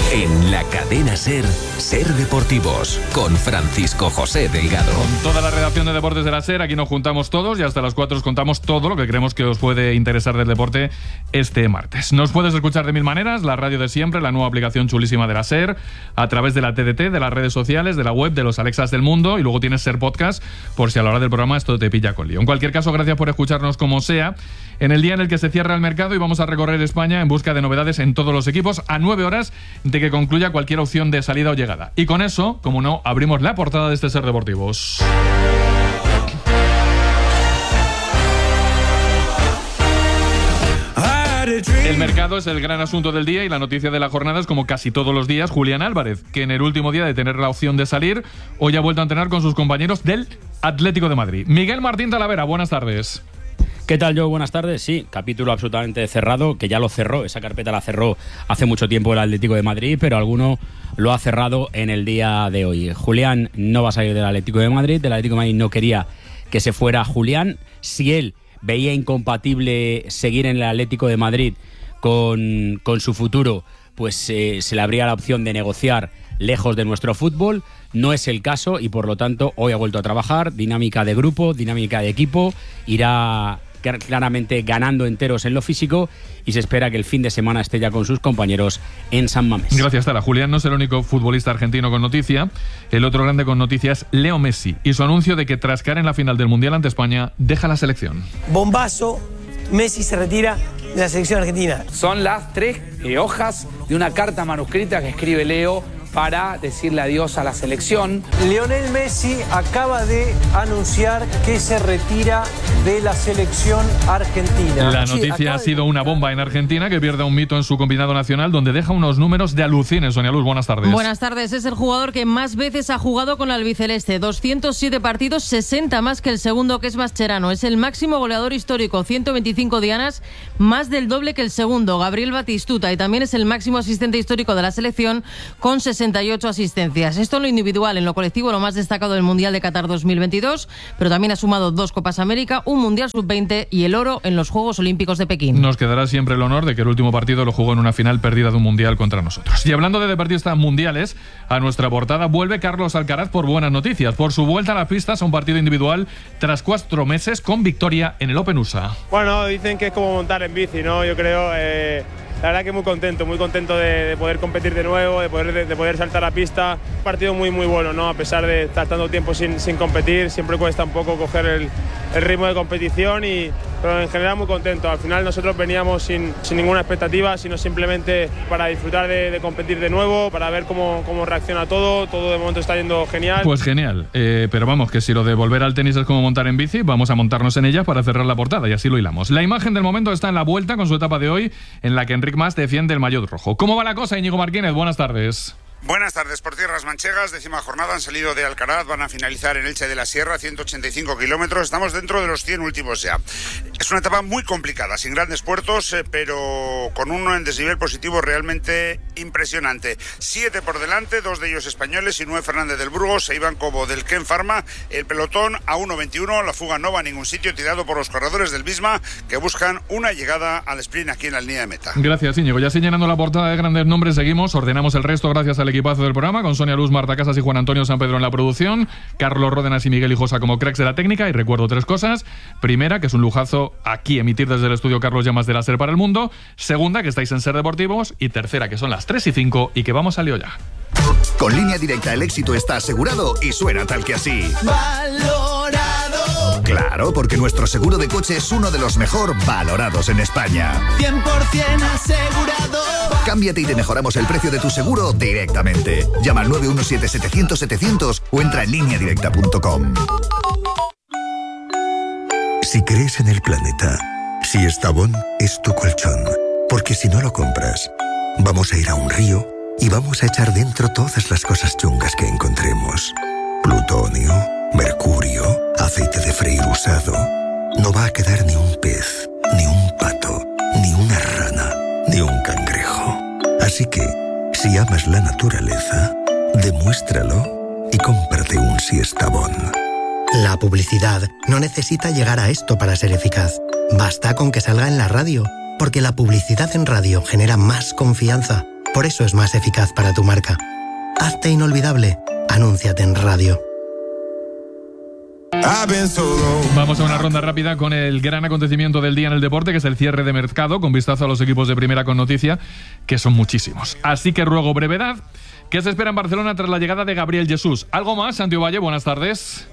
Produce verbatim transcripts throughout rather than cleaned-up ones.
En la cadena SER, SER Deportivos, con Francisco José Delgado. Con toda la redacción de Deportes de la SER, aquí nos juntamos todos y hasta las cuatro os contamos todo lo que creemos que os puede interesar del deporte este martes. Nos puedes escuchar de mil maneras, la radio de siempre, la nueva aplicación chulísima de la SER, a través de la T D T, de las redes sociales, de la web, de los Alexas del mundo, y luego tienes SER Podcast, por si a la hora del programa esto te pilla con lío. En cualquier caso, gracias por escucharnos como sea, en el día en el que se cierra el mercado y vamos a recorrer España en busca de novedades en todos los equipos, a nueve horas de que concluya cualquier opción de salida o llegada. Y con eso, como no, abrimos la portada de este SER Deportivos. El mercado es el gran asunto del día y la noticia de la jornada es, como casi todos los días, Julián Álvarez, que en el último día de tener la opción de salir, hoy ha vuelto a entrenar con sus compañeros del Atlético de Madrid. Miguel Martín Talavera, buenas tardes. ¿Qué tal, Joe? Buenas tardes. Sí, capítulo absolutamente cerrado, que ya lo cerró, esa carpeta la cerró hace mucho tiempo el Atlético de Madrid, pero alguno lo ha cerrado en el día de hoy. Julián no va a salir del Atlético de Madrid, el Atlético de Madrid no quería que se fuera Julián. Si él veía incompatible seguir en el Atlético de Madrid con, con su futuro, pues eh, se le abría la opción de negociar lejos de nuestro fútbol. No es el caso y por lo tanto hoy ha vuelto a trabajar, dinámica de grupo, dinámica de equipo, irá claramente ganando enteros en lo físico y se espera que el fin de semana esté ya con sus compañeros en San Mamés. Gracias, Tala. Julián no es el único futbolista argentino con noticia. El otro grande con noticia es Leo Messi y su anuncio de que tras caer en la final del Mundial ante España deja la selección. Bombazo, Messi se retira de la selección argentina. Son las tres eh, hojas de una carta manuscrita que escribe Leo para decirle adiós a la selección. Lionel Messi acaba de anunciar que se retira de la selección argentina. La noticia sí, ha sido una bomba en Argentina, que pierde un mito en su combinado nacional, donde deja unos números de alucines. Sonia Luz, buenas tardes. Buenas tardes. Es el jugador que más veces ha jugado con la albiceleste. doscientos siete partidos, sesenta más que el segundo, que es Mascherano. Es el máximo goleador histórico, ciento veinticinco dianas, más del doble que el segundo, Gabriel Batistuta. Y también es el máximo asistente histórico de la selección, con sesenta y ocho asistencias. Esto en lo individual. En lo colectivo, lo más destacado del Mundial de Qatar dos mil veintidós, pero también ha sumado dos Copas América, un Mundial sub veinte y el oro en los Juegos Olímpicos de Pekín. Nos quedará siempre el honor de que el último partido lo jugó en una final perdida de un Mundial contra nosotros. Y hablando de deportistas mundiales, a nuestra portada vuelve Carlos Alcaraz por buenas noticias, por su vuelta a las pistas a un partido individual tras cuatro meses con victoria en el Open U S A. Bueno, dicen que es como montar en bici, ¿no? Yo creo... Eh... La verdad que muy contento, muy contento de, de poder competir de nuevo, de poder, de, de poder saltar a la pista. Un partido muy muy bueno, ¿no? A pesar de estar tanto tiempo sin, sin competir, siempre cuesta un poco coger el, el ritmo de competición, y, pero en general muy contento. Al final nosotros veníamos sin, sin ninguna expectativa, sino simplemente para disfrutar de, de competir de nuevo, para ver cómo, cómo reacciona todo. Todo de momento está yendo genial. Pues genial, eh, pero vamos, que si lo de volver al tenis es como montar en bici, vamos a montarnos en ella para cerrar la portada y así lo hilamos. La imagen del momento está en la vuelta con su etapa de hoy, en la que Enric Mas defiende el maillot rojo. ¿Cómo va la cosa, Íñigo Martínez? Buenas tardes. Buenas tardes. Por tierras manchegas, décima jornada, han salido de Alcaraz, van a finalizar en Elche de la Sierra, ciento ochenta y cinco kilómetros, estamos dentro de los cien últimos ya. Es una etapa muy complicada, sin grandes puertos, eh, pero con uno en desnivel positivo realmente impresionante. Siete por delante, dos de ellos españoles, y nueve Fernández del Burgos, e Iván Cobo del Ken Pharma. El pelotón a uno veintiuno, la fuga no va a ningún sitio, tirado por los corredores del Visma, que buscan una llegada al sprint aquí en la línea de meta. Gracias, Íñigo. Ya llenando la portada de grandes nombres, seguimos, ordenamos el resto gracias al equipazo del programa, con Sonia Luz, Marta Casas y Juan Antonio San Pedro en la producción, Carlos Ródenas y Miguel Hijosa como cracks de la técnica. Y recuerdo tres cosas: primera, que es un lujazo aquí emitir desde el estudio Carlos Llamas de la SER para el mundo; segunda, que estáis en SER Deportivos; y tercera, que son las tres y cinco y que vamos al lío ya. Con Línea Directa el éxito está asegurado y suena tal que así. ¡Valorado! Claro, porque nuestro seguro de coche es uno de los mejor valorados en España. cien por ciento asegurado. Cámbiate y te mejoramos el precio de tu seguro directamente. Llama al nueve uno siete setecientos setecientos o entra en línea directa punto com. Si crees en el planeta, si Estavón es tu colchón, porque si no lo compras, vamos a ir a un río y vamos a echar dentro todas las cosas chungas que encontremos. Plutonio, mercurio, aceite de freír usado. No va a quedar ni un pez, ni un pato, ni una rana, ni un cangrejo. Así que, si amas la naturaleza, demuéstralo y cómprate un Siestabón. La publicidad no necesita llegar a esto para ser eficaz. Basta con que salga en la radio, porque la publicidad en radio genera más confianza. Por eso es más eficaz para tu marca. Hazte inolvidable. Anúnciate en radio. Vamos a una ronda rápida con el gran acontecimiento del día en el deporte, que es el cierre de mercado, con vistazo a los equipos de primera con noticia, que son muchísimos. Así que ruego brevedad. ¿Qué se espera en Barcelona tras la llegada de Gabriel Jesús? ¿Algo más, Santiago Valle? Buenas tardes.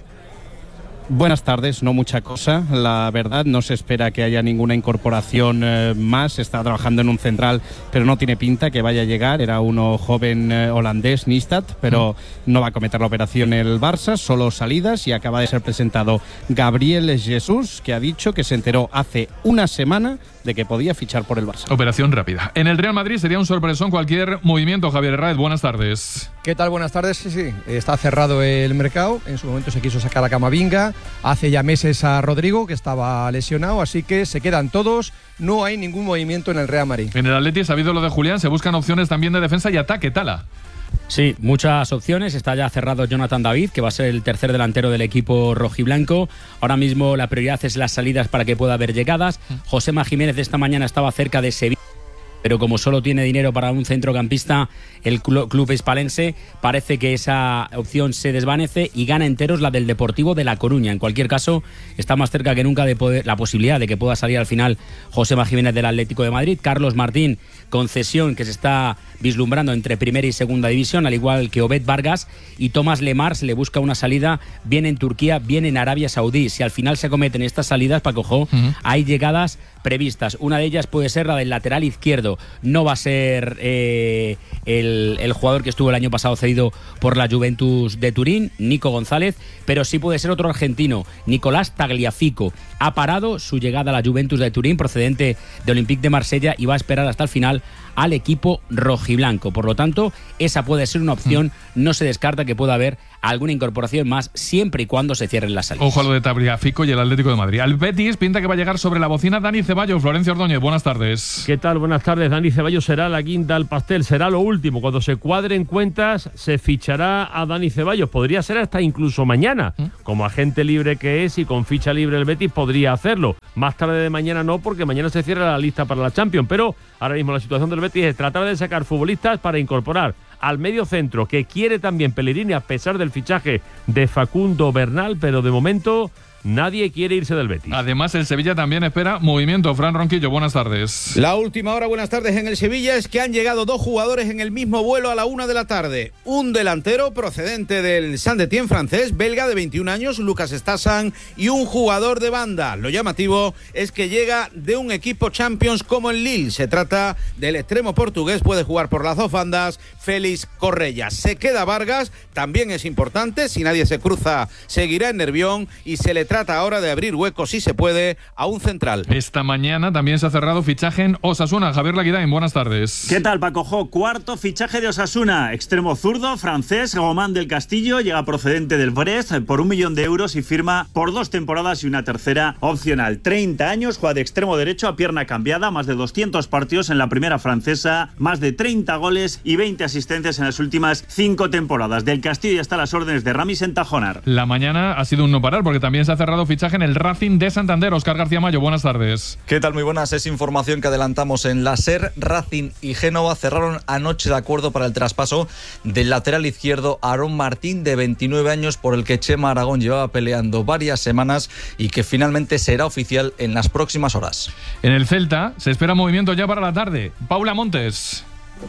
Buenas tardes, no mucha cosa, la verdad, no se espera que haya ninguna incorporación eh, más, está trabajando en un central, pero no tiene pinta que vaya a llegar, era uno joven eh, holandés, Nistat, pero no va a cometer la operación el Barça, solo salidas, y acaba de ser presentado Gabriel Jesús, que ha dicho que se enteró hace una semana de que podía fichar por el Barça. Operación rápida. En el Real Madrid sería un sorpresón cualquier movimiento. Javier Herráez, buenas tardes. ¿Qué tal? Buenas tardes. Sí, sí, está cerrado el mercado. En su momento se quiso sacar a Camavinga. Hace ya meses a Rodrigo, que estaba lesionado, así que se quedan todos. No hay ningún movimiento en el Real Madrid. En el Atleti, sabido lo de Julián, se buscan opciones también de defensa y ataque. Tala. Sí, muchas opciones. Está ya cerrado Jonathan David, que va a ser el tercer delantero del equipo rojiblanco. Ahora mismo la prioridad es las salidas para que pueda haber llegadas. Josema Jiménez esta mañana estaba cerca de Sevilla, pero como solo tiene dinero para un centrocampista, el club hispalense, parece que esa opción se desvanece y gana enteros la del Deportivo de La Coruña. En cualquier caso, está más cerca que nunca de poder, la posibilidad de que pueda salir al final Josema Jiménez del Atlético de Madrid. Carlos Martín, concesión que se está vislumbrando entre primera y segunda división, al igual que Obed Vargas, y Tomás Lemar se le busca una salida bien en Turquía, bien en Arabia Saudí. Si al final se cometen estas salidas, Paco Jo, uh-huh. hay llegadas previstas. Una de ellas puede ser la del lateral izquierdo. No va a ser eh, el, el jugador que estuvo el año pasado cedido por la Juventus de Turín, Nico González, pero sí puede ser otro argentino, Nicolás Tagliafico. Ha parado su llegada a la Juventus de Turín, procedente de Olympique de Marsella, y va a esperar hasta el final al equipo rojiblanco. Por lo tanto, esa puede ser una opción. No se descarta que pueda haber alguna incorporación más, siempre y cuando se cierren las salidas. Ojo a lo de Tagliafico y el Atlético de Madrid. Al Betis pinta que va a llegar sobre la bocina Dani Ceballos. Florencio Ordóñez, buenas tardes. ¿Qué tal? Buenas tardes. Dani Ceballos será la guinda al pastel, será lo último. Cuando se cuadren cuentas, se fichará a Dani Ceballos. Podría ser hasta incluso mañana. ¿Mm? Como agente libre que es y con ficha libre el Betis podría hacerlo. Más tarde de mañana no, porque mañana se cierra la lista para la Champions. Pero ahora mismo la situación del Betis es tratar de sacar futbolistas para incorporar al medio centro, que quiere también Pellegrini a pesar del fichaje de Facundo Bernal, pero de momento nadie quiere irse del Betis. Además, el Sevilla también espera movimiento. Fran Ronquillo, buenas tardes. La última hora, buenas tardes en el Sevilla, es que han llegado dos jugadores en el mismo vuelo a la una de la tarde. Un delantero procedente del Saint-Étienne francés, belga de veintiún años, Lucas Stassan, y un jugador de banda. Lo llamativo es que llega de un equipo Champions como el Lille. Se trata del extremo portugués, puede jugar por las dos bandas, Félix Correia. Se queda Vargas, también es importante, si nadie se cruza, seguirá en Nervión, y se le trata ahora de abrir huecos, si se puede, a un central. Esta mañana también se ha cerrado fichaje en Osasuna. Javier Laguidain, buenas tardes. ¿Qué tal, Paco Jo? Cuarto fichaje de Osasuna. Extremo zurdo, francés, Román del Castillo, llega procedente del Brest por un millón de euros y firma por dos temporadas y una tercera opcional. treinta años, juega de extremo derecho a pierna cambiada, más de doscientos partidos en la primera francesa, más de treinta goles y veinte asistencias en las últimas cinco temporadas. Del Castillo está a las órdenes de Ramis en Tajonar. La mañana ha sido un no parar, porque también se ha cerrado fichaje en el Racing de Santander. Óscar García Mayo, buenas tardes. ¿Qué tal? Muy buenas. Es información que adelantamos en la SER. Racing y Génova cerraron anoche de acuerdo para el traspaso del lateral izquierdo Aarón Martín, de veintinueve años, por el que Chema Aragón llevaba peleando varias semanas y que finalmente será oficial en las próximas horas. En el Celta se espera movimiento ya para la tarde. Paula Montes.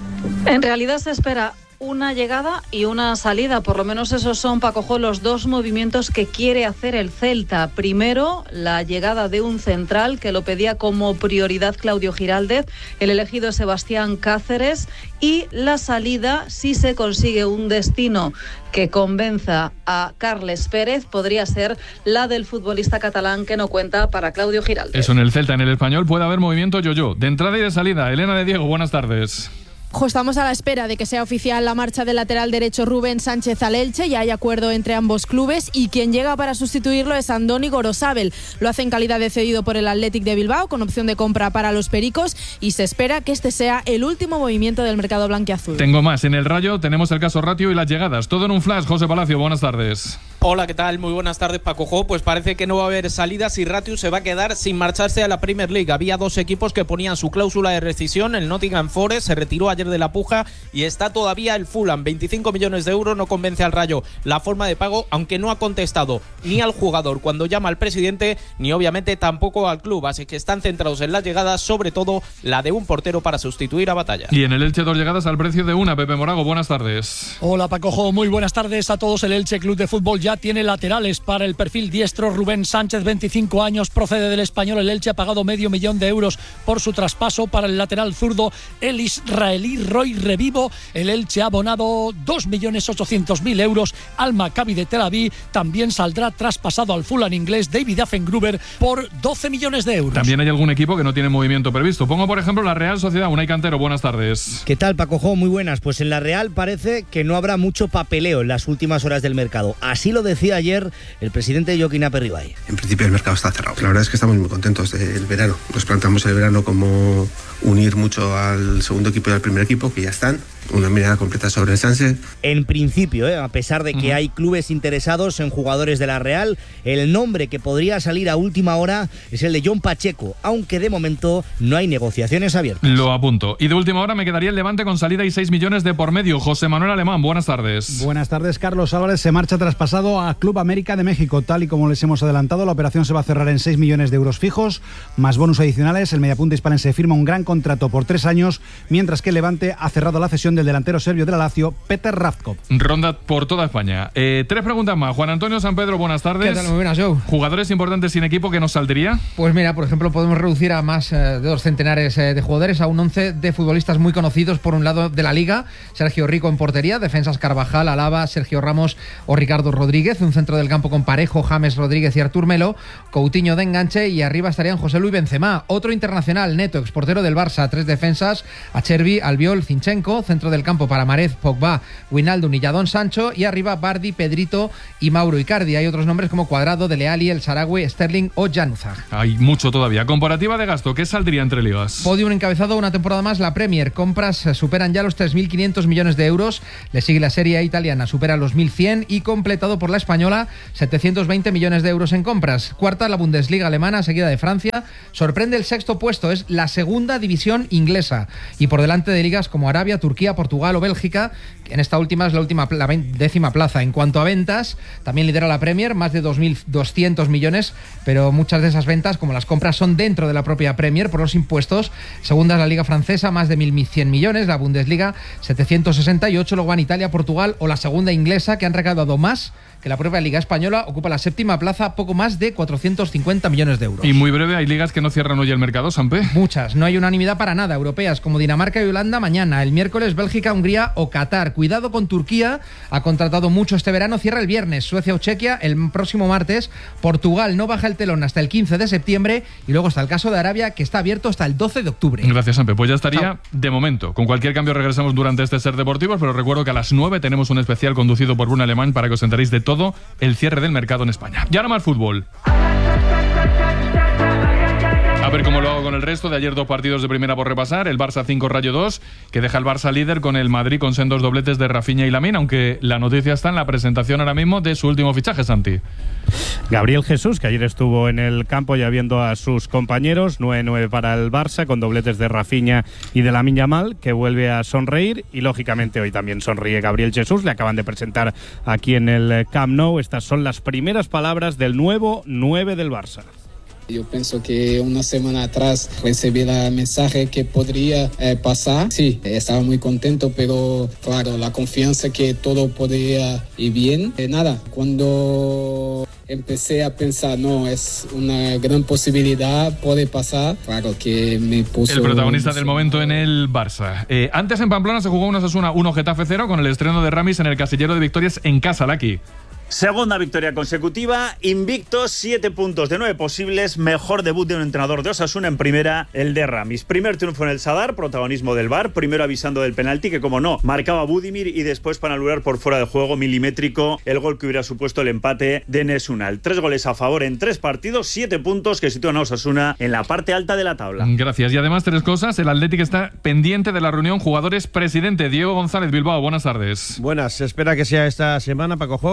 En realidad se espera una llegada y una salida, por lo menos esos son, Paco Jo, los dos movimientos que quiere hacer el Celta. Primero, la llegada de un central, que lo pedía como prioridad Claudio Giraldez, el elegido es Sebastián Cáceres, y la salida, si se consigue un destino que convenza a Carles Pérez, podría ser la del futbolista catalán, que no cuenta para Claudio Giraldez. Eso en el Celta. En el Español puede haber movimiento yo-yo, de entrada y de salida. Elena de Diego, buenas tardes. Estamos a la espera de que sea oficial la marcha del lateral derecho Rubén Sánchez al Elche. Ya hay acuerdo entre ambos clubes y quien llega para sustituirlo es Andoni Gorosabel. Lo hace en calidad de cedido por el Athletic de Bilbao, con opción de compra para los Pericos, y se espera que este sea el último movimiento del mercado blanquiazul. Tengo más. En el Rayo tenemos el caso Ratio y las llegadas. Todo en un flash. José Palacio, buenas tardes. Hola, ¿qué tal? Muy buenas tardes, Paco Jo. Pues parece que no va a haber salidas y Ratio se va a quedar sin marcharse a la Premier League. Había dos equipos que ponían su cláusula de rescisión. El Nottingham Forest se retiró ayer líder de la puja, y está todavía el Fulham, veinticinco millones de euros, no convence al Rayo la forma de pago, aunque no ha contestado ni al jugador cuando llama al presidente, ni obviamente tampoco al club, así que están centrados en las llegadas, sobre todo la de un portero para sustituir a Batalla. Y en el Elche dos llegadas al precio de una. Pepe Morago, buenas tardes. Hola Pacojo, muy buenas tardes a todos. El Elche Club de Fútbol ya tiene laterales para el perfil diestro. Rubén Sánchez, veinticinco años, procede del Español. El Elche ha pagado medio millón de euros por su traspaso. Para el lateral zurdo, el israelí Roy Revivo, el Elche ha abonado dos millones ochocientos mil euros al Maccabi de Tel Aviv. También saldrá traspasado al Fulham inglés David Affengruber por doce millones de euros. También hay algún equipo que no tiene movimiento previsto. Pongo por ejemplo la Real Sociedad. Unai Cantero, buenas tardes. ¿Qué tal, Pacojo? Muy buenas. Pues en la Real parece que no habrá mucho papeleo en las últimas horas del mercado. Así lo decía ayer el presidente Joaquín Aperribay. En principio el mercado está cerrado. La verdad es que estamos muy contentos del verano. Nos planteamos el verano como unir mucho al segundo equipo y al primer equipo, que ya están. Una mirada completa sobre el Sanse. En principio, ¿eh? a pesar de que uh-huh. hay clubes interesados en jugadores de la Real, el nombre que podría salir a última hora es el de John Pacheco, aunque de momento no hay negociaciones abiertas. Lo apunto. Y de última hora me quedaría el Levante con salida y seis millones de por medio. José Manuel Alemán, buenas tardes. Buenas tardes. Carlos Álvarez se marcha traspasado a Club América de México. Tal y como les hemos adelantado, la operación se va a cerrar en seis millones de euros fijos, más bonus adicionales. El mediapunta hispalense firma un gran contrato por tres años, mientras que el Levante ha cerrado la cesión del delantero serbio de la Lazio, Peter Ravkov. Ronda por toda España. Eh, tres preguntas más. Juan Antonio San Pedro, buenas tardes. ¿Qué tal? Muy buenas, Joe. ¿Jugadores importantes sin equipo que nos saldría? Pues mira, por ejemplo, podemos reducir a más eh, de dos centenares eh, de jugadores, a un once de futbolistas muy conocidos por un lado de la Liga. Sergio Rico en portería, defensas Carvajal, Alaba, Sergio Ramos o Ricardo Rodríguez, un centro del campo con Parejo, James Rodríguez y Artur Melo, Coutinho de enganche, y arriba estarían José Luis Benzema, otro internacional, Neto, exportero del Barça, tres defensas, Acherbi, Albiol, Zinchenko, centro del campo para Marez, Pogba, Wijnaldum y Jadon Sancho, y arriba Bardi, Pedrito y Mauro Icardi. Hay otros nombres como Cuadrado, Dele Alli, El Sarawi, Sterling o Januzaj. Hay mucho todavía. Comparativa de gasto, ¿qué saldría entre ligas? Podium encabezado una temporada más la Premier. Compras superan ya los tres mil quinientos millones de euros. Le sigue la Serie A italiana, supera los mil cien, y completado por la española, setecientos veinte millones de euros en compras. Cuarta la Bundesliga alemana, seguida de Francia. Sorprende el sexto puesto, es la segunda división inglesa, y por delante de ligas como Arabia, Turquía, Portugal o Bélgica. En esta última es la última la décima plaza. En cuanto a ventas, también lidera la Premier, más de dos mil doscientos millones, pero muchas de esas ventas, como las compras, son dentro de la propia Premier por los impuestos. Segunda es la Liga Francesa, más de mil cien millones, la Bundesliga setecientos sesenta y ocho, luego van Italia, Portugal o la segunda inglesa, que han recaudado más que la propia Liga Española. Ocupa la séptima plaza, poco más de cuatrocientos cincuenta millones de euros. Y muy breve, ¿hay ligas que no cierran hoy el mercado, Sampe? Muchas, no hay unanimidad para nada. Europeas como Dinamarca y Holanda mañana, el miércoles Bélgica, Hungría o Qatar. Cuidado con Turquía, ha contratado mucho este verano, cierra el viernes. Suecia o Chequia el próximo martes. Portugal no baja el telón hasta el quince de septiembre, y luego está el caso de Arabia, que está abierto hasta el doce de octubre. Gracias, Sampe. Pues ya estaría. Chao. De momento. Con cualquier cambio regresamos durante este Ser Deportivos, pero recuerdo que a las nueve tenemos un especial conducido por Bruno Alemán para que os enteréis de todo el cierre del mercado en España. Y ahora más fútbol. A ver cómo lo hago con el resto. De ayer dos partidos de primera por repasar. El Barça cinco, Rayo dos, que deja el Barça líder con el Madrid con sendos dobletes de Rafinha y Lamine, aunque la noticia está en la presentación ahora mismo de su último fichaje, Santi. Gabriel Jesús, que ayer estuvo en el campo ya viendo a sus compañeros. nueve nueve para el Barça, con dobletes de Rafinha y de Lamine Yamal, que vuelve a sonreír, y lógicamente hoy también sonríe Gabriel Jesús. Le acaban de presentar aquí en el Camp Nou. Estas son las primeras palabras del nuevo nueve del Barça. Yo pienso que una semana atrás recibí el mensaje que podría eh, pasar. Sí, estaba muy contento, pero claro, la confianza que todo podría ir bien. Eh, nada, cuando empecé a pensar, no, es una gran posibilidad, puede pasar, claro que me puso... El protagonista del momento en el Barça. Eh, antes en Pamplona se jugó un Osasuna uno Getafe cero con el estreno de Ramis en el casillero de victorias en casa, Laki. Segunda victoria consecutiva, invictos, siete puntos de nueve posibles, mejor debut de un entrenador de Osasuna en primera, el de Ramis. Primer triunfo en el Sadar, protagonismo del V A R, primero avisando del penalti que, como no, marcaba Budimir, y después para anular por fuera de juego milimétrico el gol que hubiera supuesto el empate de Enes Unal. Tres goles a favor en tres partidos, siete puntos que sitúan a Osasuna en la parte alta de la tabla. Gracias. Y además tres cosas, el Athletic está pendiente de la reunión jugadores-presidente. Diego González, Bilbao, buenas tardes. Buenas, se espera que sea esta semana, Paco Jo, que para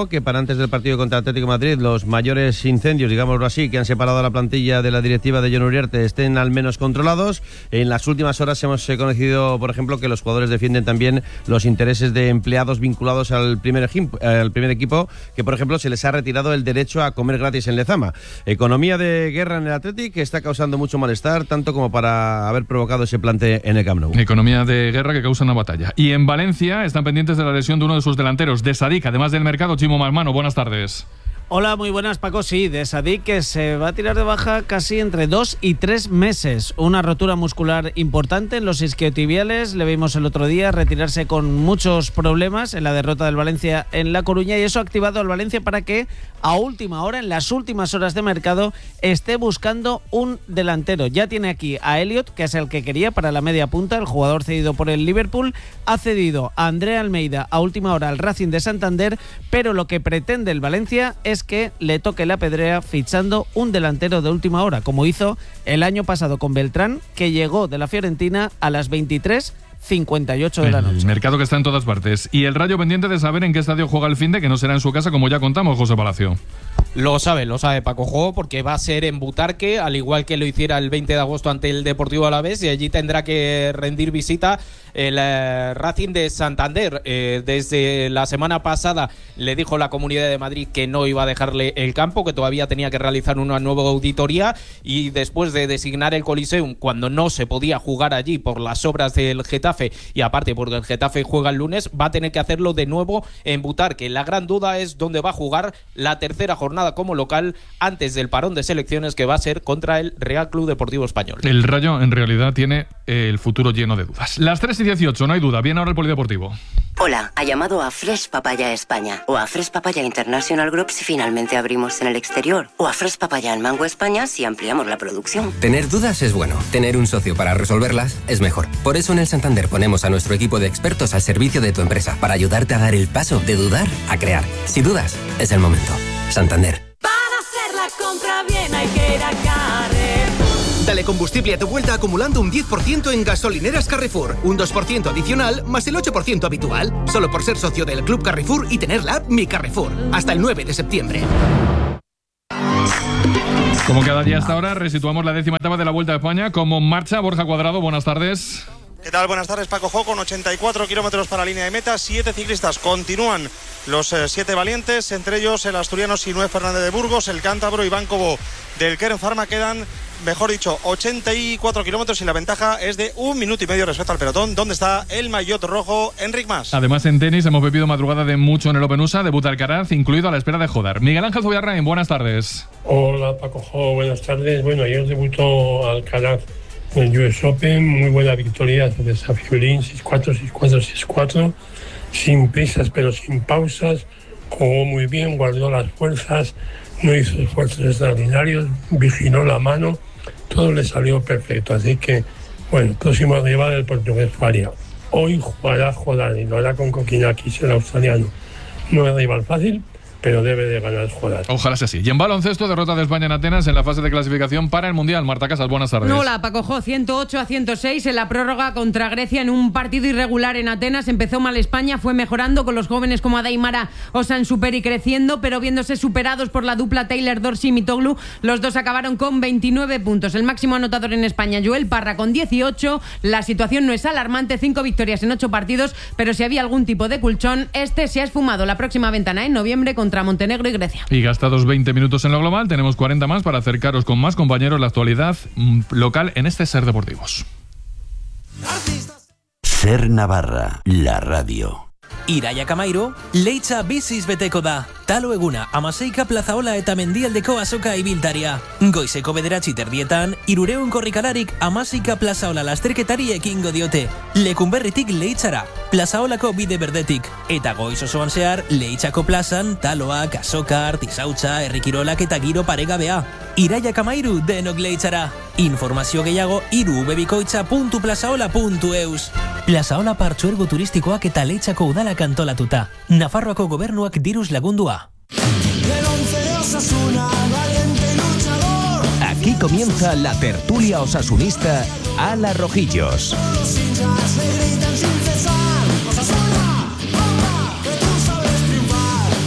antes del partido contra Atlético de Madrid, los mayores incendios, digámoslo así, que han separado a la plantilla de la directiva de Jon Uriarte estén al menos controlados. En las últimas horas hemos conocido, por ejemplo, que los jugadores defienden también los intereses de empleados vinculados al primer, al primer equipo, que por ejemplo se les ha retirado el derecho a comer gratis en Lezama. Economía de guerra en el Athletic que está causando mucho malestar, tanto como para haber provocado ese plante en el Camp Nou. Economía de guerra que causa una batalla. Y en Valencia están pendientes de la lesión de uno de sus delanteros, de Sadik, además del mercado. Chimo Malmano, buenas tardes. Hola, muy buenas, Paco. Sí, de Sadik, que se va a tirar de baja casi entre dos y tres meses. Una rotura muscular importante en los isquiotibiales. Le vimos el otro día retirarse con muchos problemas en la derrota del Valencia en La Coruña, y eso ha activado al Valencia para que a última hora, en las últimas horas de mercado, esté buscando un delantero. Ya tiene aquí a Elliot, que es el que quería para la media punta, el jugador cedido por el Liverpool. Ha cedido a André Almeida a última hora al Racing de Santander, pero lo que pretende el Valencia es que le toque la pedrea fichando un delantero de última hora, como hizo el año pasado con Beltrán, que llegó de la Fiorentina a las veintitrés cincuenta y ocho de la noche. El mercado que está en todas partes. Y el Rayo pendiente de saber en qué estadio juega el finde, que no será en su casa, como ya contamos, José Palacio. Lo sabe, lo sabe Paco Jo, porque va a ser en Butarque, al igual que lo hiciera el veinte de agosto ante el Deportivo Alavés, y allí tendrá que rendir visita el eh, Racing de Santander. Eh, desde la semana pasada le dijo la Comunidad de Madrid que no iba a dejarle el campo, que todavía tenía que realizar una nueva auditoría, y después de designar el Coliseum cuando no se podía jugar allí por las obras del Getafe, y aparte porque el Getafe juega el lunes, va a tener que hacerlo de nuevo en Butarque. La gran duda es dónde va a jugar la tercera jornada como local antes del parón de selecciones, que va a ser contra el Real Club Deportivo Español. El Rayo en realidad tiene el futuro lleno de dudas. Las tres y dieciocho, no hay duda. Viene ahora el Polideportivo. Hola, ha llamado a Fresh Papaya España o a Fresh Papaya International Group si finalmente abrimos en el exterior, o a Fresh Papaya en Mango España si ampliamos la producción. Tener dudas es bueno, tener un socio para resolverlas es mejor. Por eso en el Santander ponemos a nuestro equipo de expertos al servicio de tu empresa, para ayudarte a dar el paso de dudar a crear. Si dudas, es el momento. Santander. Para hacer la compra bien hay que ir a Carrefour. Dale combustible a tu vuelta acumulando un diez por ciento en gasolineras Carrefour, un dos por ciento adicional más el ocho por ciento habitual, solo por ser socio del Club Carrefour y tener la app Mi Carrefour. Hasta el nueve de septiembre. Como cada día hasta ahora, resituamos la décima etapa de la Vuelta a España. Como marcha, Borja Cuadrado, buenas tardes. ¿Qué tal? Buenas tardes, Paco Jo. Con ochenta y cuatro kilómetros para la línea de meta, siete ciclistas. Continúan los eh, siete valientes, entre ellos el asturiano Sinué Fernández de Burgos, el cántabro Iván Cobo del Kern Pharma. Quedan, mejor dicho, ochenta y cuatro kilómetros y la ventaja es de un minuto y medio respecto al pelotón, donde está el maillot rojo, Enric Mas. Además, en tenis hemos vivido madrugada de mucho en el Open U S A, debuta Alcaraz, incluido a la espera de Jodar. Miguel Ángel Zubiarrain, buenas tardes. Hola, Paco Jo, buenas tardes. Bueno, ayer debutó Alcaraz en el U S Open, muy buena victoria sobre Safiulín, seis cuatro, seis cuatro, seis cuatro, sin prisas pero sin pausas, jugó muy bien, guardó las fuerzas, no hizo esfuerzos extraordinarios, vigiló la mano, todo le salió perfecto, así que, bueno, próximo rival el portugués Faria. Hoy jugará Jodar y lo hará con Kokinakis, el australiano. No es rival fácil, pero debe de ganar Jodar. Ojalá sea así. Y en baloncesto, derrota de España en Atenas en la fase de clasificación para el Mundial. Marta Casas, buenas tardes. Hola, Paco Jo, ciento ocho a ciento seis en la prórroga contra Grecia en un partido irregular en Atenas. Empezó mal España, fue mejorando con los jóvenes como Adaimara Osan Superi creciendo, pero viéndose superados por la dupla Taylor Dorsey y Mitoglu, los dos acabaron con veintinueve puntos. El máximo anotador en España, Joel Parra, con dieciocho. La situación no es alarmante, cinco victorias en ocho partidos, pero si había algún tipo de colchón, este se ha esfumado. La próxima ventana en noviembre contra contra Montenegro y Grecia. Y gastados veinte minutos en lo global, tenemos cuarenta más para acercaros con más compañeros la actualidad local en este Ser Deportivos. Ser Navarra, la radio. Iraia Kamairo, leitza biziz beteko da. Talo eguna, amaseika plazaola eta mendialdeko azoka ibiltaria. Goizeko bederatzi terdietan, irureun korrikalarik amaseika plazaola lasterketari ekingo diote. Lekunberritik leitzara, plazaolako bide berdetik. Eta goiz osoan zehar, leitzako plazan, taloak, azoka, artizautza, errikirolak eta giro paregabea. Iraia Kamairu denok leitzara. Informazio gehiago iru bebikoitza puntu plazaola puntu eus. Plazaola partzuergo turistikoak eta leitzako udalak antolatuta. Nafarroako gobernuak diruz lagundua. Aquí comienza la tertulia osasunista a la Rojillos.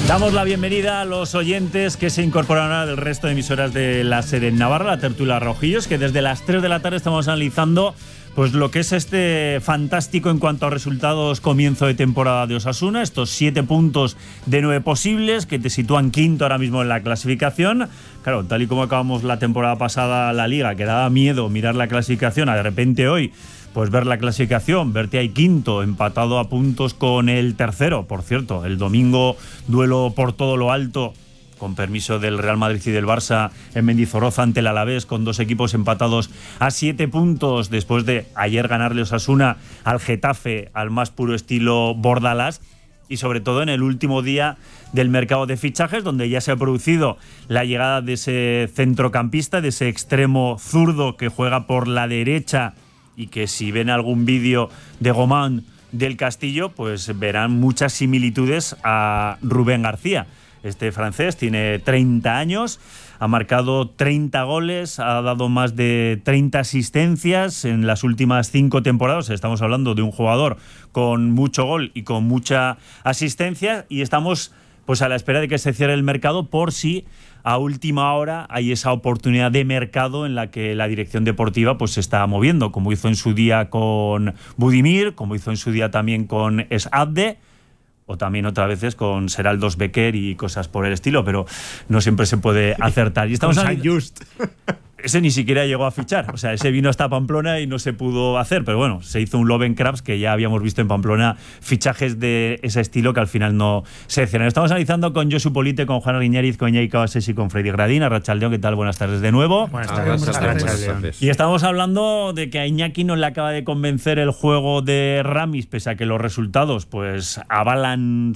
Damos la bienvenida a los oyentes que se incorporan ahora del resto de emisoras de la SER en Navarra, la tertulia Rojillos, que desde las tres de la tarde estamos analizando pues lo que es este fantástico en cuanto a resultados comienzo de temporada de Osasuna, estos siete puntos de nueve posibles que te sitúan quinto ahora mismo en la clasificación. Claro, tal y como acabamos la temporada pasada la Liga, que daba miedo mirar la clasificación, a de repente hoy pues ver la clasificación, verte ahí quinto, empatado a puntos con el tercero. Por cierto, el domingo duelo por todo lo alto, con permiso del Real Madrid y del Barça, en Mendizorroza ante el Alavés, con dos equipos empatados a siete puntos, después de ayer ganarle Osasuna al Getafe, al más puro estilo Bordalás, y sobre todo en el último día del mercado de fichajes, donde ya se ha producido la llegada de ese centrocampista, de ese extremo zurdo que juega por la derecha, y que si ven algún vídeo de Gomán del Castillo, pues verán muchas similitudes a Rubén García. Este francés tiene treinta años, ha marcado treinta goles, ha dado más de treinta asistencias en las últimas cinco temporadas. Estamos hablando de un jugador con mucho gol y con mucha asistencia, y estamos pues a la espera de que se cierre el mercado por si a última hora hay esa oportunidad de mercado en la que la dirección deportiva pues se está moviendo, como hizo en su día con Budimir, como hizo en su día también con Esabde, o también otras veces con Seraldos Becker y cosas por el estilo, pero no siempre se puede acertar. Y estamos con Just. Ese ni siquiera llegó a fichar, o sea, ese vino hasta Pamplona y no se pudo hacer, pero bueno, se hizo un Lovenkraps, que ya habíamos visto en Pamplona fichajes de ese estilo que al final no se hicieron. Estamos analizando con Josu Polite, con Juan Arguiñariz, con Iñaki Cabasés y con Freddy Gradín. Arratsaldeon, ¿qué tal? Buenas tardes de nuevo. Buenas tardes. Buenas tardes. Buenas tardes. Y estamos hablando de que a Iñaki no le acaba de convencer el juego de Ramis, pese a que los resultados pues avalan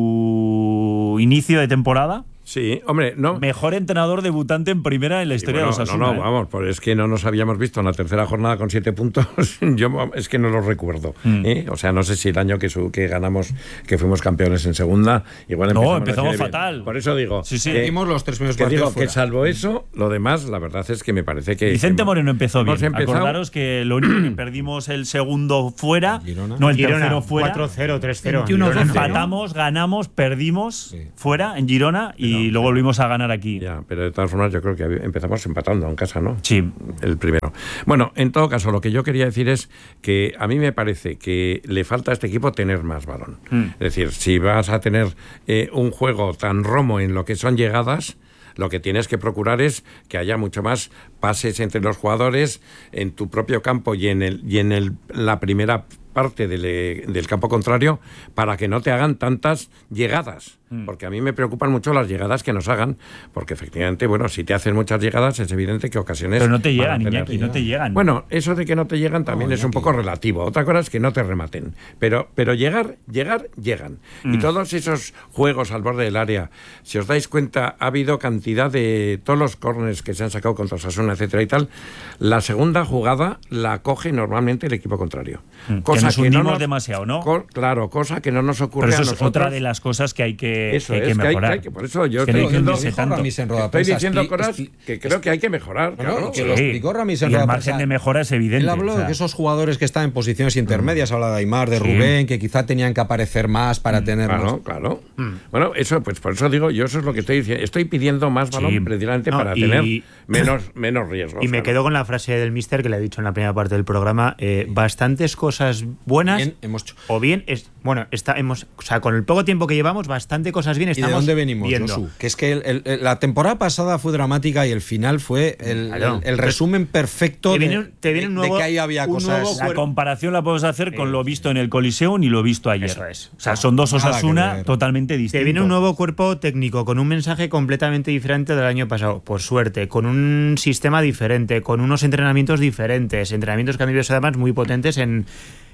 su inicio de temporada. Sí, hombre, no. Mejor entrenador debutante en primera en la historia bueno, de Osasuna. No, no, ¿eh? vamos, pues es que no nos habíamos visto en la tercera jornada con siete puntos. Yo es que no los recuerdo. Mm. ¿eh? O sea, no sé si el año que, su, que ganamos, que fuimos campeones en segunda, igual empezamos, no, empezamos fatal. Bien. Por eso digo, sí, sí. Que, dimos los tres primeros que digo fuera. Que salvo eso, lo demás, la verdad es que me parece que Vicente que Moreno empezó bien. Empezado, Acordaros que lo único que perdimos el segundo fuera, Girona. no el Girona, tercero fuera. cuatro cero, tres cero. Empatamos, ganamos, perdimos sí. fuera en Girona y pero, luego volvimos a ganar aquí. Ya, pero de todas formas yo creo que empezamos empatando en casa, ¿no? Sí. El primero. Bueno, en todo caso, lo que yo quería decir es que a mí me parece que le falta a este equipo tener más balón. Mm. Es decir, si vas a tener eh, un juego tan romo en lo que son llegadas, lo que tienes que procurar es que haya mucho más pases entre los jugadores en tu propio campo y en el y en el, la primera parte del, del campo contrario, para que no te hagan tantas llegadas, mm. porque a mí me preocupan mucho las llegadas que nos hagan, porque efectivamente, bueno, si te hacen muchas llegadas es evidente que ocasiones... Pero no te llegan, Iñaki, no te llegan. Bueno, eso de que no te llegan también no, es un poco relativo. Otra cosa es que no te rematen, pero, pero llegar, llegar, llegan. Mm. Y todos esos juegos al borde del área, si os dais cuenta, ha habido cantidad de todos los córners que se han sacado contra Osasuna, etcétera y tal, la segunda jugada la coge normalmente el equipo contrario. Mm. Cosa nos hundimos que no nos, demasiado, ¿no? Co claro, cosa que no nos ocurre Pero eso a nosotros. es otra de las cosas que hay que, eso que, hay es, que mejorar. Que hay, que hay que, por eso yo es que estoy no diciendo, tanto. estoy diciendo cosas que creo que hay que mejorar. Bueno, claro. que sí. Lo explicó Ramis en y el margen de mejora es evidente. Él habló o sea. de que esos jugadores que están en posiciones intermedias, mm. habla de Aimar, de sí. Rubén, que quizá tenían que aparecer más para mm. tener claro, más. Claro, mm. Bueno, eso, pues por eso digo, yo eso es lo que estoy diciendo. Estoy pidiendo más balón sí. precisamente no, para y, tener menos, menos riesgos. Y me claro. quedo con la frase del míster que le he dicho en la primera parte del programa. Eh, bastantes cosas buenas bien, hemos hecho. o bien es, bueno, está, hemos, o sea, con el poco tiempo que llevamos, bastante cosas bien estamos ¿Y de dónde venimos, viendo. Josu? Que es que el, el, la temporada pasada fue dramática y el final fue el, claro. el, el resumen perfecto te viene, de, te viene un nuevo, de que ahí había un cosas. La comparación la podemos hacer con lo visto en el Coliseum y lo visto ayer. Eso es. O sea, son dos Osasuna totalmente distintos. Te viene un nuevo cuerpo técnico con un mensaje completamente diferente del año pasado, por suerte, con un sistema diferente, con unos entrenamientos diferentes, entrenamientos que han visto además muy potentes en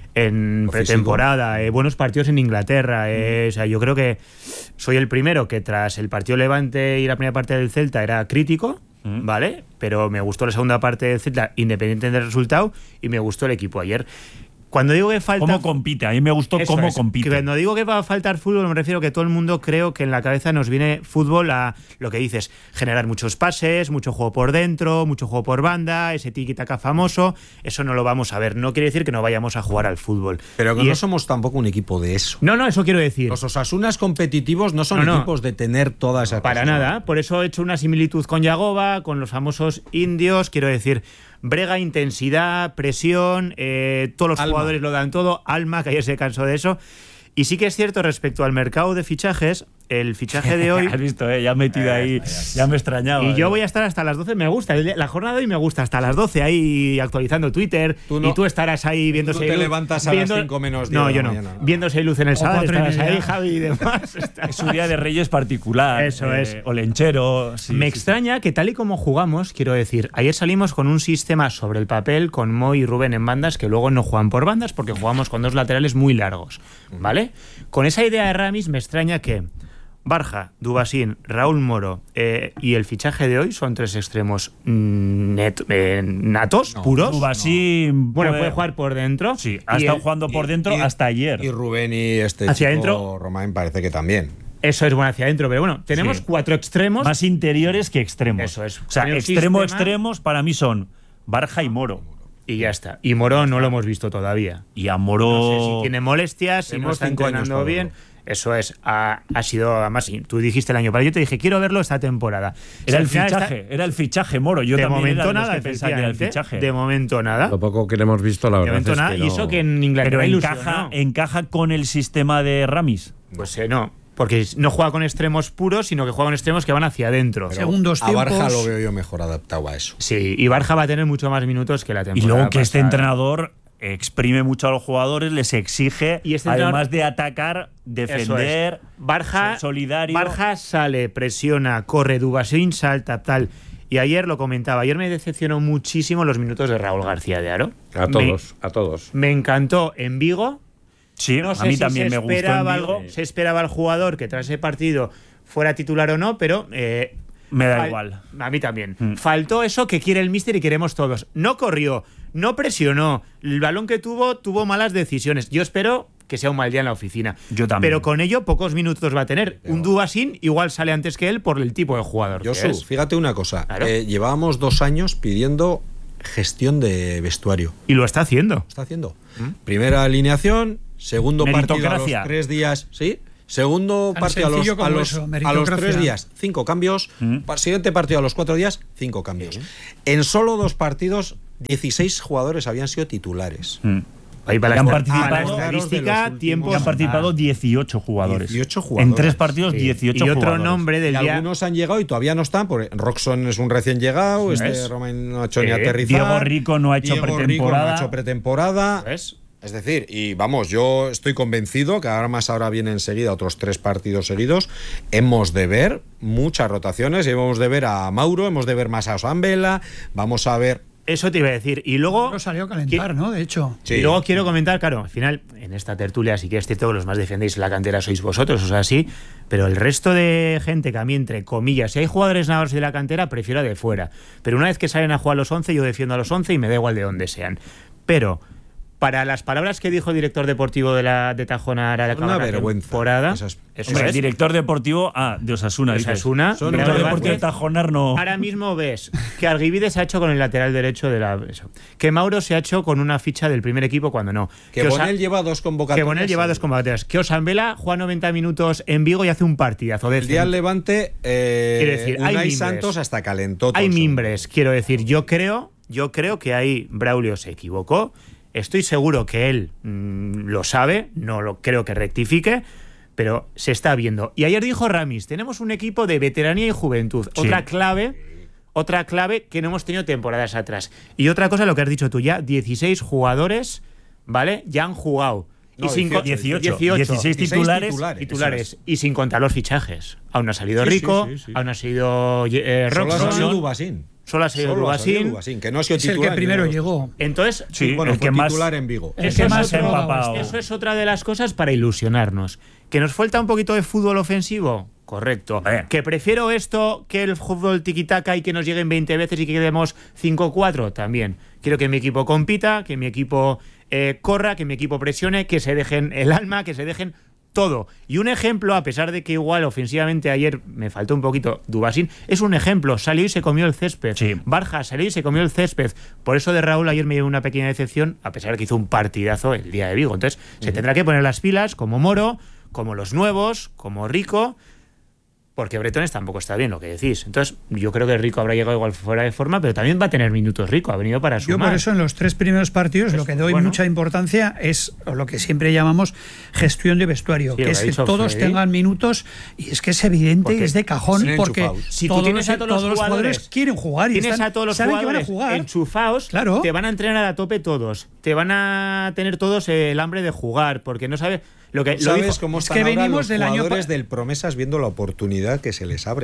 en Lo pretemporada, eh, buenos partidos en Inglaterra. Eh, mm. O sea, yo creo que soy el primero que tras el partido Levante y la primera parte del Celta era crítico, mm. ¿vale? Pero me gustó la segunda parte del Celta, independiente del resultado, y me gustó el equipo ayer. Cuando digo que falta... ¿Cómo compite? A mí me gustó Eso cómo es, compite. que cuando digo que va a faltar fútbol, me refiero que todo el mundo creo que en la cabeza nos viene fútbol a lo que dices, generar muchos pases, mucho juego por dentro, mucho juego por banda, ese tiki-taka famoso. Eso no lo vamos a ver. No quiere decir que no vayamos a jugar al fútbol. Pero que y no es... somos tampoco un equipo de eso. No, no, eso quiero decir. Los Osasunas competitivos no son no, no. equipos de tener toda esa Para cosa. nada. Por eso he hecho una similitud con Yagoba, con los famosos indios. Quiero decir... Brega, intensidad, presión, eh, todos los alma. jugadores lo dan todo, alma, que ayer se cansó de eso. Y sí que es cierto respecto al mercado de fichajes, el fichaje de hoy... Has visto, eh, ya metido ahí, ya me extrañaba. Y yo eh. voy a estar hasta las doce, me gusta, la jornada de hoy me gusta, hasta las doce ahí actualizando Twitter, tú no, y tú estarás ahí viendo... Tú no te levantas a viendo, las cinco menos diez No, yo no, mañana. Viendo si hay luz en el sábado, estarás ahí, Javi y demás. Es un día de Reyes particular. Eso eh, es. Olenchero. Sí, me sí, extraña sí. que tal y como jugamos, quiero decir, ayer salimos con un sistema sobre el papel con Mo y Rubén en bandas que luego no juegan por bandas porque jugamos con dos laterales muy largos, ¿vale? Con esa idea de Ramis me extraña que Barja, Dubasín, Raúl Moro eh, y el fichaje de hoy son tres extremos net, eh, natos, no, puros. Dubasín no. Bueno, puede jugar por dentro. Sí, ha estado el, jugando por dentro y, hasta ayer. Y Rubén y este hacia chico adentro. Romain parece que también. Eso es bueno hacia adentro, pero bueno, tenemos sí. cuatro extremos. Más interiores que extremos. Eso es. O sea, extremo extremos para mí son Barja y Moro. Y ya está. Y Moro no lo hemos visto todavía. Y a Moro... No sé si tiene molestias, si no está entrenando bien... Eso es, ha, ha sido, además, tú dijiste el año pasado, yo te dije, quiero verlo esta temporada. Era el fichaje, está... era el fichaje, Moro. Yo de también momento era de nada, que pensaba que era el fichaje. De momento nada. Lo poco que le hemos visto, la verdad. De momento es nada, que no... y eso que en Inglaterra Pero ilusión, encaja, ¿no? encaja con el sistema de Ramis. Pues eh, no. Porque no juega con extremos puros, sino que juega con extremos que van hacia adentro. Pero Segundos a Barja tiempos... lo veo yo mejor adaptado a eso. Sí, y Barja va a tener mucho más minutos que la temporada Y luego que pasada. este entrenador exprime mucho a los jugadores, les exige, y este además de atacar, defender, es. Barja, ser solidario. Barja sale, presiona, corre, Dubasín salta, tal. Y ayer lo comentaba, ayer me decepcionó muchísimo los minutos de Raúl García de Aro. A todos, me, a todos. Me encantó en Vigo. Sí, no sé a mí si también se me gustó en Vigo. Algo, se esperaba al jugador que tras ese partido fuera titular o no, pero... Eh, me da igual. A mí también. Mm. Faltó eso que quiere el míster y queremos todos. No corrió, no presionó. El balón que tuvo, tuvo malas decisiones. Yo espero que sea un mal día en la oficina. Yo también. Pero con ello pocos minutos va a tener. Pero... Un Dubasín igual sale antes que él por el tipo de jugador. Josu, que es. Fíjate una cosa. Claro. Eh, llevábamos dos años pidiendo gestión de vestuario. Y lo está haciendo. Está haciendo. ¿Mm? Primera alineación, segundo partido a los tres días. ¿Sí? Segundo Tan partido a los, a, los, eso, a los tres días, cinco cambios. ¿Mm? Siguiente partido a los cuatro días, cinco cambios. ¿Mm? En solo dos partidos, dieciséis jugadores habían sido titulares. ¿Mm? Ahí para la, han participado, estadística, tiempos, han participado dieciocho jugadores. dieciocho jugadores. En tres partidos, sí. dieciocho y otro jugadores. nombre del y día... algunos han llegado y todavía no están, porque Roxon es un recién llegado, ¿ves? Este Romain no ha hecho eh, ni aterrizar. Diego Rico no ha hecho Diego pretemporada. Rico no ha hecho pretemporada. ¿Ves? Es decir, y vamos, yo estoy convencido que ahora más ahora vienen enseguida otros tres partidos seguidos. Hemos de ver muchas rotaciones, hemos de ver a Mauro, hemos de ver más a Osambela, vamos a ver... Eso te iba a decir. Y luego... No salió a calentar, ¿no? De hecho. Sí. Y luego quiero comentar, claro, al final, en esta tertulia sí que es cierto que los más defendéis la cantera sois vosotros, o sea, sí, pero el resto de gente que a mí, entre comillas, si hay jugadores navarros de la cantera, prefiero de fuera. Pero una vez que salen a jugar a los once, yo defiendo a los once y me da igual de dónde sean. Pero... Para las palabras que dijo el director deportivo de la de Tajona Ara de una vergüenza temporada, esas, eso hombre, es. El director deportivo ah, de Osasuna. De Osasuna. El director deportivo de Tajonar no. Ahora mismo ves que Arguibide se ha hecho con el lateral derecho de la. Eso. Que Mauro se ha hecho con una ficha del primer equipo cuando no. Que, que Bonel lleva dos convocatorias. Que Bonel lleva dos convocatorias. Que Osambela juega noventa minutos en Vigo y hace un partidazo. El día del Levante, eh, quiero decir, Unai hay Santos hasta calentó. Hay mimbres, quiero decir. Yo creo, yo creo que ahí Braulio se equivocó. Estoy seguro que él mmm, lo sabe, no lo creo que rectifique, pero se está viendo. Y ayer dijo Ramis, tenemos un equipo de veteranía y juventud. Sí. Otra clave, otra clave que no hemos tenido temporadas atrás. Y otra cosa, lo que has dicho tú ya, dieciséis jugadores, ¿vale? Ya han jugado. No, y sin dieciocho, dieciocho, dieciséis titulares, titulares, titulares y sin contar los fichajes. Aún no ha salido sí, Rico, sí, sí, sí. aún no ha salido eh, Roxon. Solo ha salido Dubasín. Solo ha sido Dubasín, que no ha sido es titular. el que primero llegó. Entonces, sí, bueno, el fue que más, titular en Vigo. El eso, que es más otro, empapado. eso es otra de las cosas para ilusionarnos. ¿Que nos falta un poquito de fútbol ofensivo? Correcto. Eh. ¿Que prefiero esto que el fútbol tiki-taka y que nos lleguen veinte veces y que quedemos cinco cuatro? También. Quiero que mi equipo compita, que mi equipo eh, corra, que mi equipo presione, que se dejen el alma, que se dejen todo. Y un ejemplo, a pesar de que igual ofensivamente ayer me faltó un poquito Dubasín, es un ejemplo, salió y se comió el césped. Sí. Barja salió y se comió el césped. Por eso de Raúl ayer me dio una pequeña decepción, a pesar de que hizo un partidazo el día de Vigo. Entonces, uh-huh. se tendrá que poner las pilas, como Moro, como los nuevos, como Rico, porque Bretones tampoco está bien, lo que decís. Entonces, yo creo que Rico habrá llegado igual fuera de forma, pero también va a tener minutos Rico, ha venido para sumar. Yo por eso en los tres primeros partidos pues, lo que doy bueno. mucha importancia es lo que siempre llamamos gestión de vestuario, sí, que es que todos Freddy. tengan minutos, y es que es evidente porque y es de cajón, porque si tú tienes a todos, todos los jugadores, jugadores quieren jugar y tienes están, a todos los saben jugadores que van a jugar. enchufados, claro. te van a entrenar a tope todos, te van a tener todos el hambre de jugar, porque no sabes lo que ¿Sabes lo dijo, cómo es están que ahora venimos los del año jugadores pa- del Promesas viendo la oportunidad que se les abre?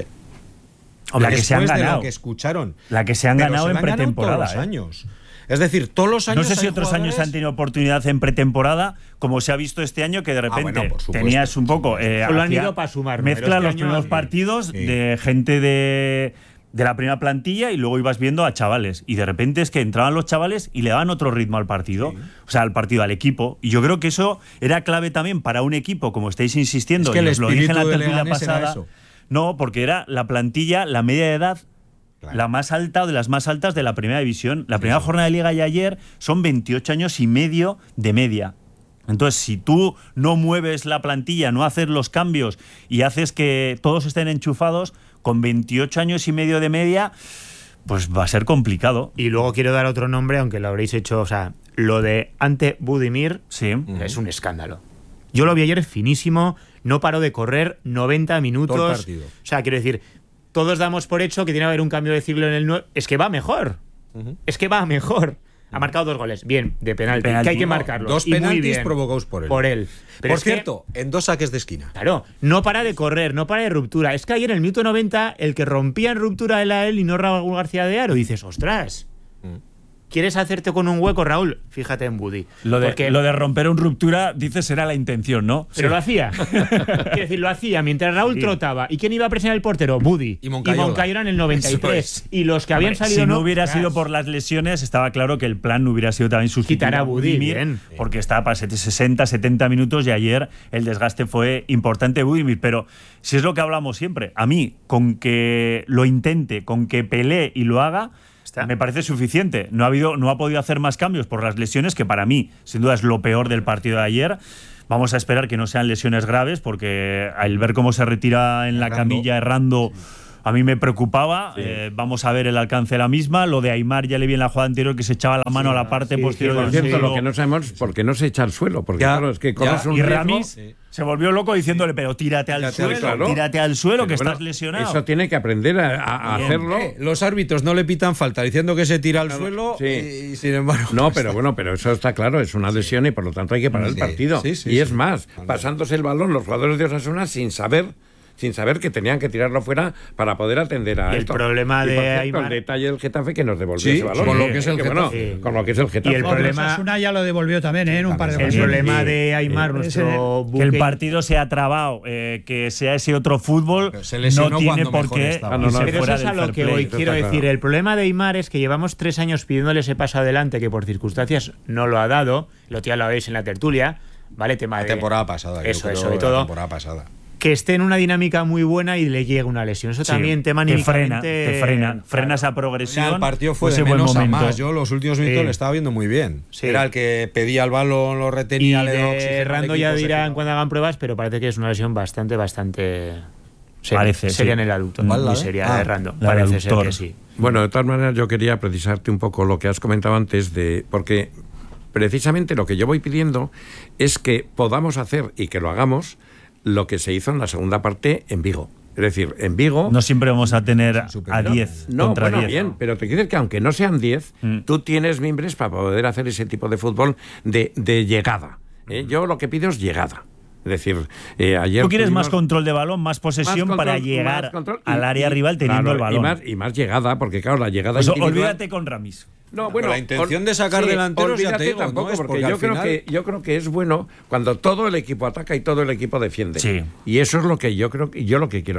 O la que se han Después de ganado. lo que escucharon. La que se han Pero ganado se en la han ganado pretemporada. todos los ¿eh? años. Es decir, todos los años. No sé si hay otros jugadores... años han tenido oportunidad en pretemporada, como se ha visto este año, que de repente ah, bueno, por supuesto. tenías un poco. Eh, Solo han ido para sumar. Mezcla este los primeros año, partidos sí. de gente de. de la primera plantilla y luego ibas viendo a chavales. Y de repente es que entraban los chavales y le daban otro ritmo al partido. Sí. O sea, al partido, al equipo. Y yo creo que eso era clave también para un equipo, como estáis insistiendo, es que y el os lo dije en la de tertulia Leganés era pasada. eso. No, porque era la plantilla, la media de edad. Claro. La más alta o de las más altas de la primera división. La primera sí, sí. jornada de liga y ayer son veintiocho años y medio de media. Entonces, si tú no mueves la plantilla, no haces los cambios y haces que todos estén enchufados, con veintiocho años y medio de media, pues va a ser complicado. Y luego quiero dar otro nombre, aunque lo habréis hecho, o sea, lo de Ante Budimir sí. es un escándalo. Yo lo vi ayer finísimo, no paró de correr noventa minutos. Todo el partido. O sea, quiero decir, todos damos por hecho que tiene que haber un cambio de ciclo en el nueve. Es que va mejor. Uh-huh. Es que va mejor. Ha marcado dos goles. Bien, de penalti. penalti que hay que marcarlo. Dos y penaltis muy bien, provocados por él. Por él. Pero por es cierto, que, en dos saques de esquina. Claro, no para de correr, no para de ruptura. Es que ayer en el minuto noventa, el que rompía en ruptura era él y no Raúl García de Aro. Dices, ostras. Mm. ¿Quieres hacerte con un hueco, Raúl? Fíjate en Budi. Lo de, porque... lo de romper un ruptura, dices, era la intención, ¿no? Pero sí. lo hacía. Quiero decir, lo hacía mientras Raúl sí. trotaba. ¿Y quién iba a presionar el portero? Budi. Y Moncayola. Y Moncayola en el noventa y tres. Y los que habían salido. Si no, no hubiera tras. sido por las lesiones, estaba claro que el plan no hubiera sido también sustituir Quitar a Budi, bien. Porque estaba para sesenta, setenta minutos y ayer el desgaste fue importante de Budimir. Pero si es lo que hablamos siempre, a mí, con que lo intente, con que pelee y lo haga, me parece suficiente. No ha habido, no ha podido hacer más cambios por las lesiones, que para mí, sin duda, es lo peor del partido de ayer. Vamos a esperar que no sean lesiones graves, porque al ver cómo se retira en la errando. camilla errando, a mí me preocupaba. Sí. Eh, vamos a ver el alcance de la misma. Lo de Aimar ya le vi en la jugada anterior que se echaba la mano sí, a la parte sí, posterior sí, del Por cierto, suelo. lo que no sabemos por qué no se echa al suelo, porque Ya, claro, es que corres ya. un Y riesgo. Ramis sí. se volvió loco diciéndole, pero tírate al Tírate suelo, al- claro. tírate al suelo, Pero que bueno, estás lesionado. Eso tiene que aprender a, a- a Bien. hacerlo. Eh, los árbitros no le pitan falta diciendo que se tira al Claro, suelo sí. y, y sin embargo. No, pero bueno, pero eso está claro, es una lesión y por lo tanto hay que parar Sí, el partido. sí, sí, y es sí. más, Vale. pasándose el balón los jugadores de Osasuna sin saber sin saber que tenían que tirarlo fuera para poder atender a y el esto. problema y, de por cierto, Aimar... el detalle del Getafe que nos devolvió Sí, ese balón. con lo que es el Que, bueno, Getafe. sí. Con lo que es el Getafe. Y el problema- Osasuna ya lo devolvió también, ¿eh? En un par de El ocasiones. problema Sí. de Aimar, Sí. nuestro que el buque- partido se ha trabado, eh, que sea ese otro fútbol, Pero se lesionó no tiene cuando por mejor qué estaba. Ah, no, no, irse Pero eso fuera es a del lo fair que play. hoy eso quiero está decir. claro. El problema de Aimar es que llevamos tres años pidiéndole ese paso adelante que por circunstancias no lo ha dado. Lo tía lo veis en la tertulia, ¿vale? Tema La de temporada pasada. yo Eso, creo, eso y la todo. temporada pasada. Que esté en una dinámica muy buena y le llegue una lesión. Eso Sí, también tema te frena, anímicamente... te frena, frena Claro. esa progresión. Ya, el partido fue ese de buen menos a momento. más. Yo los últimos minutos Sí. le estaba viendo muy bien. Sí. Era el que pedía el balón, lo Y retenía, le daba de oxígeno al Rando equipo, ya se dirán giraba. cuando hagan pruebas, pero parece que es una lesión bastante, bastante... Seria, Parece, seria sí. en el adulto. ¿Cuál, la Muy de? seria Ah, de Rando. la del Parece ser aductor. que sí. Bueno, de todas maneras yo quería precisarte un poco lo que has comentado antes de porque precisamente lo que yo voy pidiendo es que podamos hacer y que lo hagamos lo que se hizo en la segunda parte en Vigo. Es decir, en Vigo... No siempre vamos a tener a Superior. diez No, contra bueno, diez. bien, pero te quiero decir que aunque no sean diez, Mm. tú tienes mimbres para poder hacer ese tipo de fútbol de, de llegada. ¿eh? Yo lo que pido es llegada. Es decir, eh, ayer... Tú quieres tuvimos- más control de balón, más posesión más para control, llegar más control y- al área y- rival teniendo claro, el balón. Y más, y más llegada, porque claro, la llegada Pues individual- olvídate con Ramis. No, Con bueno, la intención ol- de sacar delanteros, ya te olvídate digo, tampoco, ¿no? Es porque, porque yo al creo final- que yo creo que es bueno cuando todo el equipo ataca y todo el equipo defiende. Sí. Y eso es lo que yo creo que yo lo que quiero ver.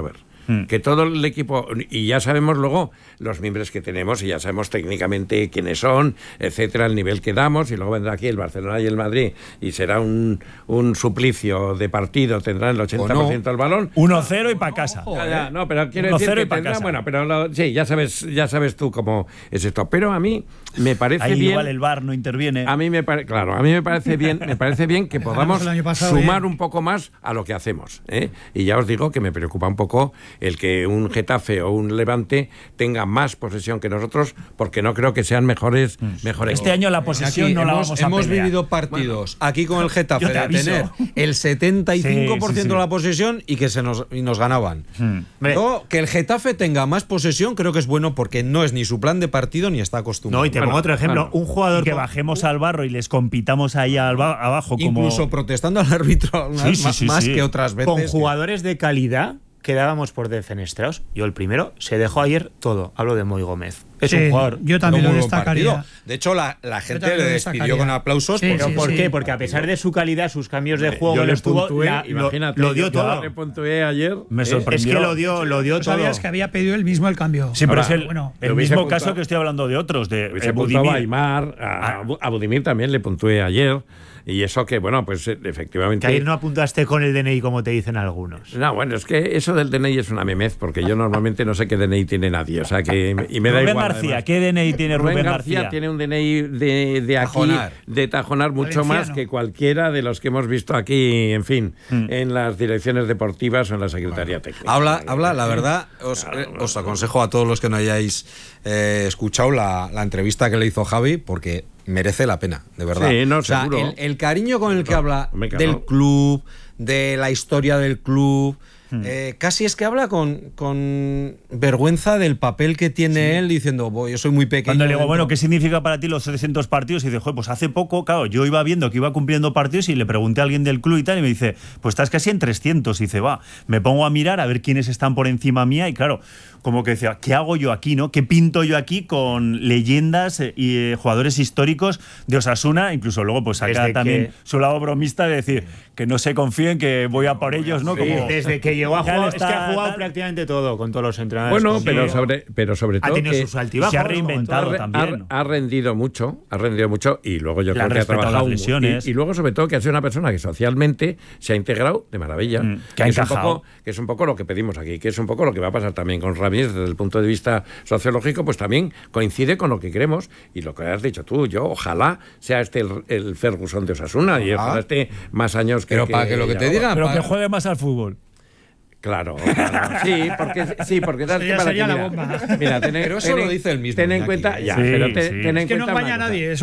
Mm. Que todo el equipo, y ya sabemos luego los miembros que tenemos, y ya sabemos técnicamente quiénes son, etcétera, el nivel que damos, y luego vendrá aquí el Barcelona y el Madrid, y será un, un suplicio de partido, tendrán el ochenta por ciento del balón. uno cero y para casa. Ya, ya, no, pero quiero decir que tendrá, bueno, pero lo, sí, ya sabes, ya sabes tú cómo es esto. Pero a mí me parece Ahí bien. Igual el V A R no interviene. A mí me parece, claro, a mí me parece bien, me parece bien que podamos sumar un poco más a lo que hacemos, ¿eh? Y ya os digo que me preocupa un poco el que un Getafe o un Levante tenga más posesión que nosotros, porque no creo que sean mejores, mejores. Este año la posesión aquí no la hemos, vamos a hemos pelear. vivido partidos bueno, aquí con el Getafe de tener el setenta y cinco por ciento sí, sí, sí. de la posesión y que se nos, y nos ganaban. Hmm. Yo, que el Getafe tenga más posesión creo que es bueno porque no es ni su plan de partido ni está acostumbrado. No, y te pongo bueno, otro ejemplo. Bueno, un jugador que bajemos al barro y les compitamos ahí al abajo. Como... Incluso protestando al árbitro sí, sí, sí, más sí. que otras veces. Con jugadores de calidad quedábamos por defenestrados. Yo el primero se dejó ayer todo. Hablo de Moy Gómez. Es sí, un jugador. Yo también lo destacaría. De hecho, la, la gente le despidió con aplausos. Sí, ¿Pero sí, por sí. qué? Porque a pesar de su calidad, sus cambios de juego, yo le estuvo, puntué, la, imagínate, lo, lo dio yo todo. Le puntué ayer. Me sorprendió. Es que lo dio, lo dio ¿No todo. sabías que había pedido él mismo el cambio? Sí, pero Ahora, es el, bueno, el mismo caso que estoy hablando de otros. De se puntuaba a Aimar, a, a Budimir también le puntué ayer. Y eso que, bueno, pues efectivamente... Que ayer no apuntaste con el D N I como te dicen algunos. No, bueno, es que eso del D N I es una memez, porque yo normalmente no sé qué D N I tiene nadie, o sea que... Y me da Rubén igual, García, además. ¿qué D N I tiene Rubén, Rubén García? García tiene un D N I de, de aquí, tajonar. de tajonar mucho Valenciano. Más que cualquiera de los que hemos visto aquí, en fin, mm. en las direcciones deportivas o en la Secretaría bueno. Técnica. Habla, habla, la verdad, os, claro, eh, os aconsejo a todos los que no hayáis eh, escuchado la, la entrevista que le hizo Javi, porque... merece la pena, de verdad. Sí, no, o sea, seguro. El, el cariño con el que habla del club, de la historia del club, hmm. eh, casi es que habla con, con vergüenza del papel que tiene sí. él, diciendo, yo soy muy pequeño. Cuando le digo, bueno, ¿qué significa para ti los trescientos partidos? Y dice, joder, pues hace poco, claro, yo iba viendo que iba cumpliendo partidos y le pregunté a alguien del club y tal, y me dice, pues estás casi en trescientos. Y dice, va, me pongo a mirar a ver quiénes están por encima mía, y claro, como que decía, ¿qué hago yo aquí, no? ¿Qué pinto yo aquí con leyendas y eh, jugadores históricos de Osasuna? Incluso luego pues saca desde también que... su lado bromista de decir que no se confíen, que voy a por ellos, ¿no? Sí, como desde que llegó a jugar, es que ha jugado tal. prácticamente todo con todos los entrenadores. Bueno, pero sobre, pero sobre todo ha tenido que sus altibajos, se ha reinventado ha, también. Ha, ha rendido mucho, ha rendido mucho y luego yo Le creo que ha trabajado las lesiones. Y, y luego sobre todo que ha sido una persona que socialmente se ha integrado de maravilla. Mm, que, ha que, es un poco, encajado. que es un poco lo que pedimos aquí, que es un poco lo que va a pasar también con Ramírez desde el punto de vista sociológico, pues también coincide con lo que queremos y lo que has dicho tú. Yo ojalá sea este el, el Ferguson de Osasuna ah. y ojalá esté más años que... Pero que, para que lo que te digan... Pero para... que juegue más al fútbol. Claro, claro, sí, porque sí, porque das sería, para sería que, la mira, bomba. Mira, ten, pero eso ten, lo dice el mismo. Ten en cuenta, ya, sí, pero ten, sí. ten en es que cuenta no engaña a nadie. Eso